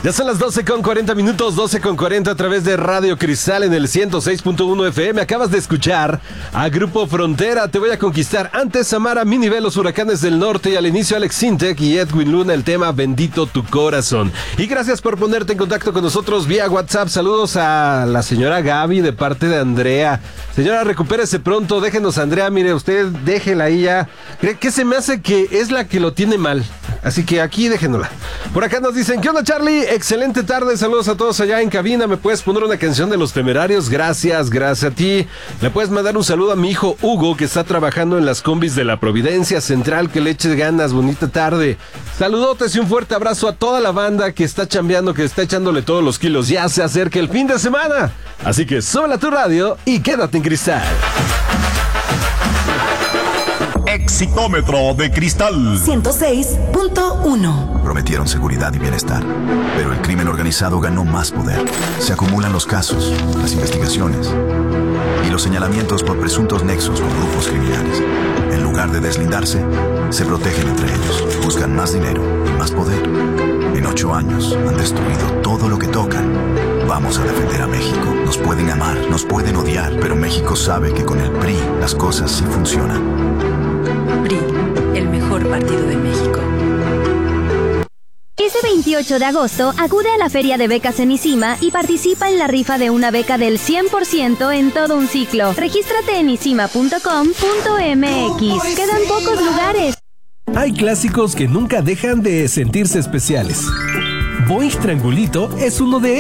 Ya son las 12:40, 12:40 a través de Radio Cristal en el 106.1 FM. Acabas de escuchar a Grupo Frontera, Te Voy a Conquistar. Antes, Samara, Mi Nivel, Los Huracanes del Norte, y al inicio Alex Sintek y Edwin Luna, el tema Bendito tu Corazón. Y gracias por ponerte en contacto con nosotros vía WhatsApp. Saludos a la señora Gaby de parte de Andrea. Señora, recupérese pronto, déjenos a Andrea, mire, usted déjela ahí ya. ¿Cree que se me hace que es la que lo tiene mal? Así que aquí déjenosla. Por acá nos dicen, ¿qué onda, Charlie? Excelente tarde, saludos a todos allá en cabina. ¿Me puedes poner una canción de Los Temerarios? Gracias a ti. ¿Le puedes mandar un saludo a mi hijo Hugo, que está trabajando en las combis de la Providencia Central? Que le eches ganas, bonita tarde. Saludotes y un fuerte abrazo a toda la banda que está chambeando, que está echándole todos los kilos. Ya se acerca el fin de semana. Así que súbela a tu radio y quédate en Cristal. Exitómetro de Cristal 106.1. Prometieron seguridad y bienestar, pero el crimen organizado ganó más poder. Se acumulan los casos, las investigaciones y los señalamientos por presuntos nexos con grupos criminales. En lugar de deslindarse, se protegen entre ellos, buscan más dinero y más poder. En 8 años han destruido todo lo que tocan. Vamos a defender a México. Nos pueden amar, nos pueden odiar, pero México sabe que con el PRI las cosas sí funcionan. PRI, el mejor partido de México. Este 28 de agosto, acude a la Feria de Becas en ICIMA y participa en la rifa de una beca del 100% en todo un ciclo. Regístrate en isima.com.mx. Quedan pocos lugares. Hay clásicos que nunca dejan de sentirse especiales. Boing Triangulito es uno de ellos.